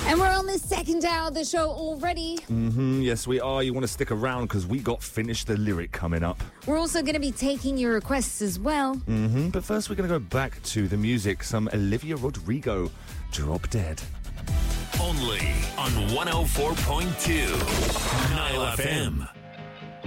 And we're on the second hour of the show already. Yes, we are. You want to stick around because we got Finish the Lyric coming up. We're also going to be taking your requests as well. But first, we're going to go back to the music. Some Olivia Rodrigo, Drop Dead. Only on 104.2 Nile FM.